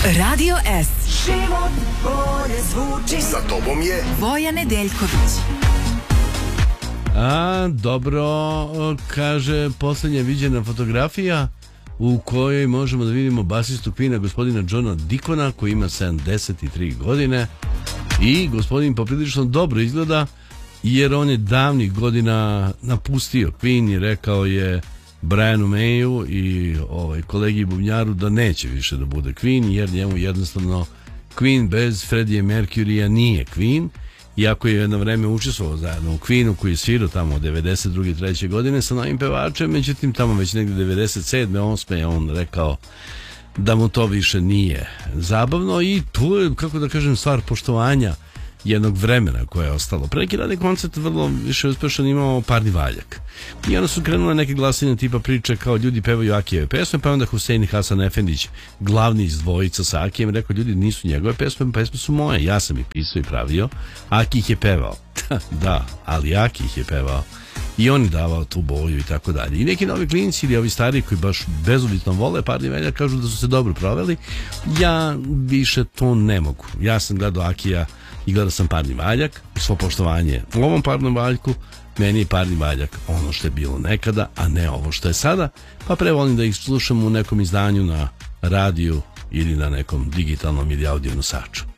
Radio S. Život bolje zvuči. Za tobom je Voja Nedeljković. Dobro, kaže poslednja viđena fotografija u kojoj možemo da vidimo basistu Queena, gospodina Johna Deacona, koji ima 73 godine i gospodin poprilično dobro izgleda, jer on je davnih godina napustio Queen i rekao je Brianu Mayu i kolegi bubnjaru da neće više da bude Queen, jer njemu jednostavno Queen bez Freddie Mercurya nije Queen. Iako je jedno vreme učestvovao zajedno u Queenu, koji je svirao tamo od 92. 3. godine sa novim pevačem, međutim tamo već negdje 97. 8. je on rekao da mu to više nije zabavno i tu je, kako da kažem, stvar poštovanja jednog vremena koje je ostalo. Pre neki radni koncert vrlo više uspešan imao Parni valjak. I onda su krenule neke glasine tipa priče kao ljudi pevaju Akijeve pesme, pa onda Husein Hasan Efendić, glavni iz dvojica sa Akijem, rekao ljudi nisu njegove pesme, pesme su moje, ja sam ih pisao i pravio, Aki ih je pevao. Da, ali Aki ih je pevao. I on je davao tu boju i tako dalje. I neki novi klinci ili ovi stari koji baš bezubitno vole Parni valjak kažu da su se dobro proveli. Ja više to ne mogu. Ja sam gledao Akija i gledao sam Parni valjak, svo poštovanje u ovom Parnom valjku, meni je Parni valjak ono što je bilo nekada, a ne ovo što je sada, pa pre volim da ih slušam u nekom izdanju na radiju ili na nekom digitalnom ili audio nosaču.